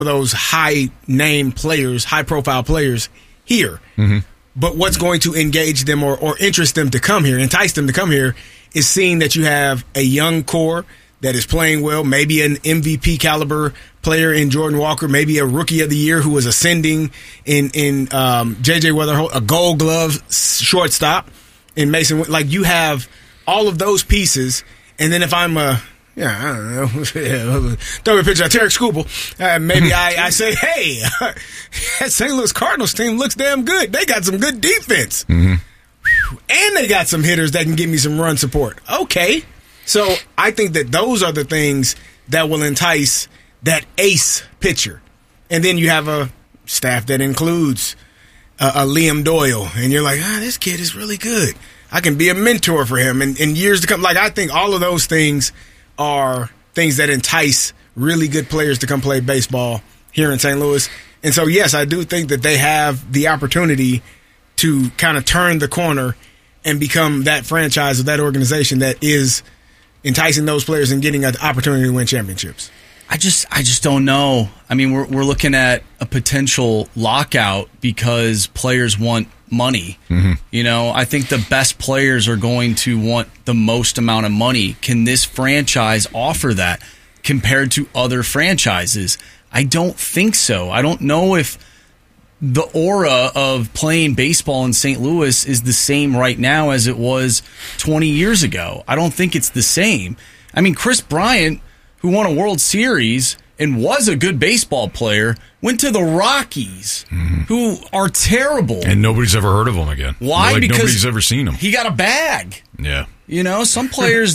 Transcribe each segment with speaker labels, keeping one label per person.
Speaker 1: those high-name players, high-profile players here. Mm-hmm. But what's going to engage them or interest them to come here, entice them to come here, is seeing that you have a young core that is playing well, maybe an MVP caliber player in Jordan Walker, maybe a rookie of the year who was ascending in JJ Weatherholt, a Gold Glove shortstop in Mason. Like, you have all of those pieces, and then if I'm I don't know, throw me a picture of Tarek Skubal, maybe I say, hey, that St. Louis Cardinals team looks damn good. They got some good defense. Mm-hmm. And they got some hitters that can give me some run support. Okay. So I think that those are the things that will entice that ace pitcher. And then you have a staff that includes a Liam Doyle. And you're like, this kid is really good. I can be a mentor for him in years to come. Like, I think all of those things are things that entice really good players to come play baseball here in St. Louis. And so, yes, I do think that they have the opportunity to kind of turn the corner and become that franchise or that organization that is enticing those players and getting an opportunity to win championships.
Speaker 2: I just don't know. I mean, we're looking at a potential lockout because players want money. Mm-hmm. You know, I think the best players are going to want the most amount of money. Can this franchise offer that compared to other franchises? I don't think so. I don't know if the aura of playing baseball in St. Louis is the same right now as it was 20 years ago. I don't think it's the same. I mean, Chris Bryant, who won a World Series and was a good baseball player, went to the Rockies, who are terrible.
Speaker 3: And nobody's ever heard of him again.
Speaker 2: Why? Because
Speaker 3: nobody's ever seen him.
Speaker 2: He got a bag.
Speaker 3: Yeah.
Speaker 2: You know, some players,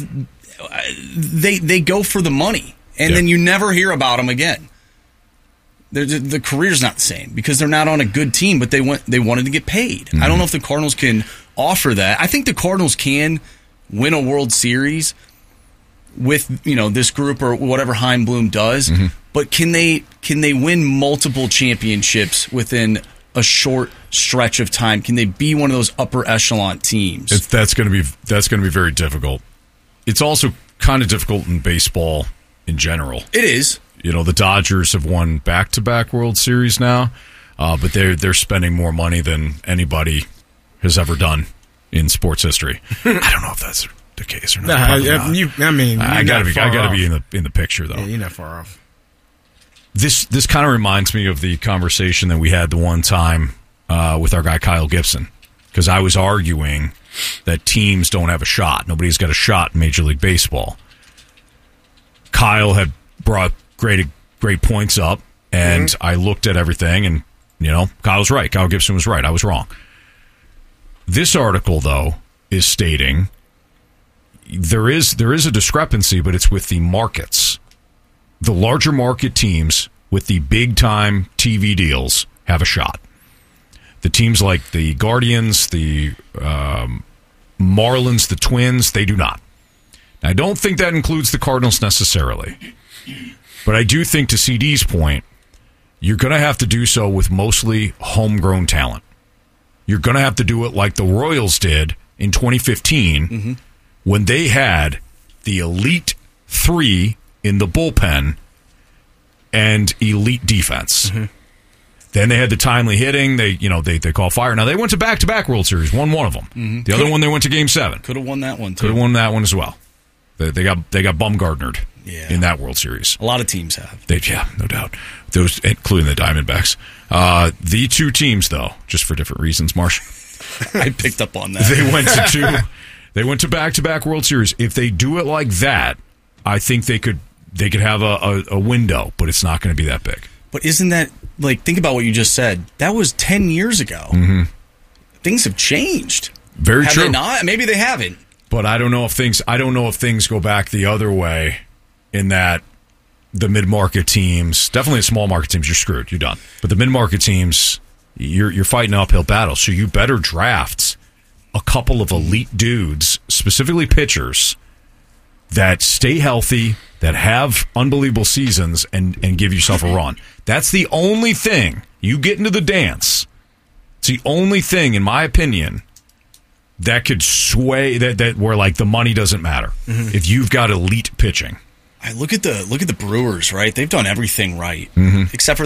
Speaker 2: they go for the money, and then you never hear about them again. The career's not the same because they're not on a good team, but they wanted to get paid. Mm-hmm. I don't know if the Cardinals can offer that. I think the Cardinals can win a World Series with, you know, this group or whatever Chaim Bloom does, but can they win multiple championships within a short stretch of time? Can they be one of those upper echelon teams?
Speaker 3: That's going to be very difficult. It's also kind of difficult in baseball in general.
Speaker 2: It is.
Speaker 3: You know, the Dodgers have won back-to-back World Series now, but they're spending more money than anybody has ever done in sports history. I don't know if that's the case or not.
Speaker 1: I
Speaker 3: gotta be in the picture though.
Speaker 1: Yeah, you're not far off.
Speaker 3: This kind of reminds me of the conversation that we had the one time with our guy Kyle Gibson, because I was arguing that teams don't have a shot. Nobody's got a shot in Major League Baseball. Kyle had brought great points up, and I looked at everything, and, you know, Kyle was right. Kyle Gibson was right. I was wrong. This article, though, is stating there is a discrepancy, but it's with the markets. The larger market teams with the big-time TV deals have a shot. The teams like the Guardians, the Marlins, the Twins, they do not. Now, I don't think that includes the Cardinals necessarily. But I do think, to CD's point, you're going to have to do so with mostly homegrown talent. You're going to have to do it like the Royals did in 2015 when they had the elite three in the bullpen and elite defense. Then they had the timely hitting. They call fire. Now, they went to back-to-back World Series, won one of them. The other one, they went to Game 7.
Speaker 2: Could have won that one, too.
Speaker 3: Could have won that one as well. They got Bumgarnered in that World Series.
Speaker 2: A lot of teams have.
Speaker 3: No doubt. Those, including the Diamondbacks. The two teams, though, just for different reasons, Marsh.
Speaker 2: I picked up on that.
Speaker 3: They went to back-to-back World Series. If they do it like that, I think they could have a window, but it's not going to be that big.
Speaker 2: But isn't that, like, think about what you just said. That was 10 years ago. Things have changed.
Speaker 3: Very true.
Speaker 2: Have they not? Maybe they haven't.
Speaker 3: But I don't know if things go back the other way, in that the mid-market teams, definitely the small market teams, you're screwed. You're done. But the mid-market teams, you're fighting an uphill battle. So you better draft a couple of elite dudes, specifically pitchers, that stay healthy, that have unbelievable seasons, and give yourself a run. That's the only thing. You get into the dance. It's the only thing, in my opinion, that could sway that where, like, the money doesn't matter if you've got elite pitching.
Speaker 2: I look at the Brewers, right? They've done everything right, except for